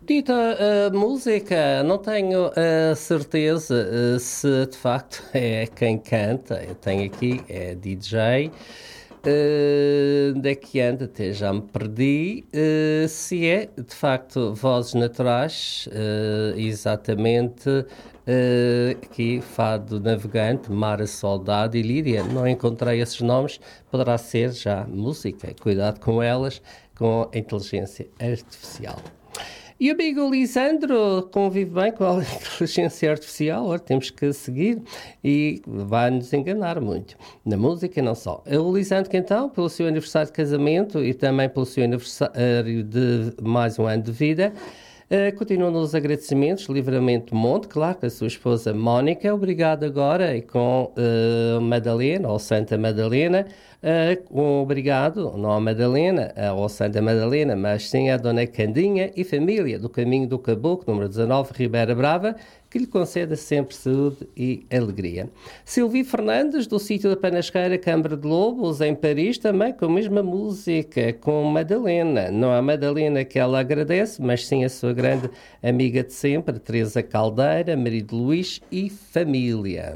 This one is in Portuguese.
Dita a música, não tenho a certeza se de facto é quem canta. Eu tenho aqui, é DJ. Onde é que anda? Até já me perdi. Se é de facto vozes naturais, exatamente. Aqui, Fado Navegante, Mara Soldado e Lídia. Não encontrei esses nomes, poderá ser já música. Cuidado com elas, com a inteligência artificial. E o amigo Lisandro convive bem com a inteligência artificial, ora, temos que seguir e vai-nos enganar muito, na música e não só. O Lisandro, que então, pelo seu aniversário de casamento e também pelo seu aniversário de mais um ano de vida, continua nos agradecimentos, Livramento Monte, claro, com a sua esposa Mónica, obrigado agora, e com Madalena, ou Santa Madalena, obrigado, não a Madalena, ou Santa Madalena, mas sim a Dona Candinha e família do Caminho do Caboclo, número 19, Ribeira Brava, que lhe conceda sempre saúde e alegria. Silvio Fernandes, do sítio da Panasqueira, Câmara de Lobos, em Paris, também com a mesma música, com Madalena. Não a Madalena que ela agradece, mas sim a sua grande amiga de sempre, Teresa Caldeira, marido Luís e família.